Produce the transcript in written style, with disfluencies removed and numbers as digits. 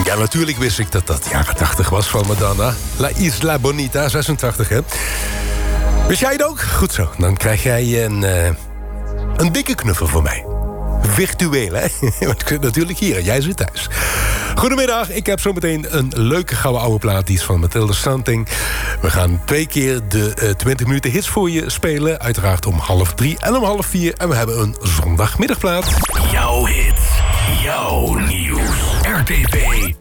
Ja, natuurlijk wist ik dat dat jaren 80 was van Madonna. La Isla Bonita, 86, hè? Wist jij het ook? Goed zo. Dan krijg jij een dikke knuffel voor mij. Virtueel, hè? Want natuurlijk hier, jij zit thuis. Goedemiddag, ik heb zometeen een leuke gouden oude plaat. Die is van Mathilde Santing. We gaan 2 keer de 20 minuten hits voor je spelen. Uiteraard om 2:30 en om 3:30. En we hebben een zondagmiddagplaat. Jouw hits, jouw nieuws. RTV